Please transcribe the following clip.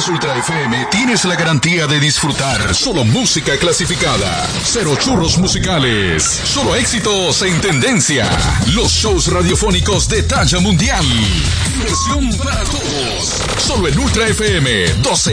escuchas Ultra FM, tienes la garantía de disfrutar solo música clasificada. Cero churros musicales. Solo éxitos en tendencia. Los shows radiofónicos de talla mundial. Diversión para todos. Solo en Ultra FM 12.